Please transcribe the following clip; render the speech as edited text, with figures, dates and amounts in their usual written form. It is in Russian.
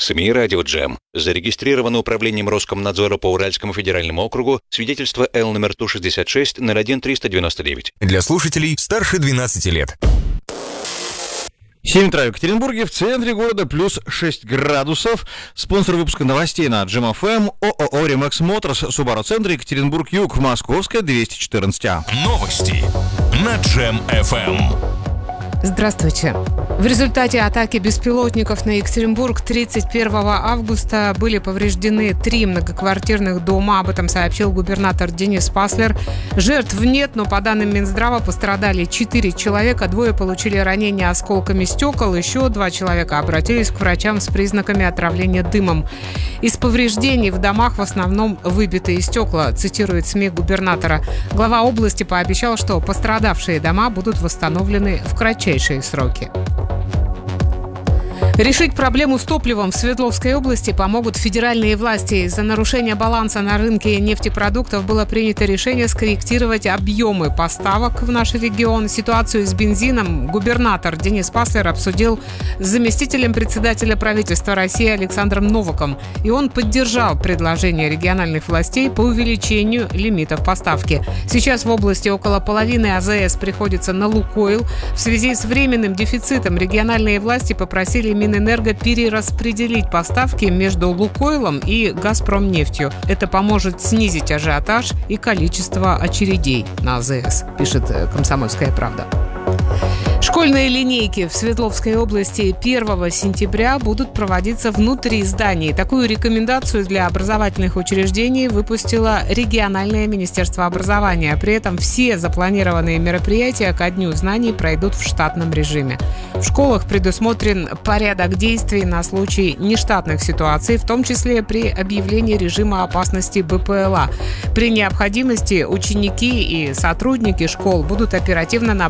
СМИ «Радио Джем». Зарегистрировано управлением Роскомнадзора по Уральскому федеральному округу свидетельство Л номер Ту-66 01-399. Для слушателей старше 12 лет. 7 утра в Екатеринбурге, в центре города плюс 6 градусов. Спонсор выпуска новостей на Джем ФМ ООО «Ремекс Моторс», Subaru Центр, Екатеринбург-Юг, Московская, 214А. Новости на Джем ФМ. Здравствуйте. В результате атаки беспилотников на Екатеринбург 31 августа были повреждены 3 многоквартирных дома. Об этом сообщил губернатор Денис Паслер. Жертв нет, но по данным Минздрава пострадали 4 человека. 2 получили ранения осколками стекол. Еще 2 человека обратились к врачам с признаками отравления дымом. Из повреждений в домах в основном выбитые стекла, цитирует СМИ губернатора. Глава области пообещал, что пострадавшие дома будут восстановлены в кратчайшие сроки. Решить проблему с топливом в Свердловской области помогут федеральные власти. Из-за нарушения баланса на рынке нефтепродуктов было принято решение скорректировать объемы поставок в наш регион. Ситуацию с бензином губернатор Денис Паслер обсудил с заместителем председателя правительства России Александром Новаком. И он поддержал предложение региональных властей по увеличению лимитов поставки. Сейчас в области около половины АЗС приходится на «Лукойл». В связи с временным дефицитом региональные власти попросили Минэнерго перераспределить поставки между «Лукойлом» и «Газпромнефтью». Это поможет снизить ажиотаж и количество очередей на АЗС, пишет «Комсомольская правда». Школьные линейки в Свердловской области 1 сентября будут проводиться внутри зданий. Такую рекомендацию для образовательных учреждений выпустило региональное министерство образования. При этом все запланированные мероприятия ко Дню знаний пройдут в штатном режиме. В школах предусмотрен порядок действий на случай нештатных ситуаций, в том числе при объявлении режима опасности БПЛА. При необходимости ученики и сотрудники школ будут оперативно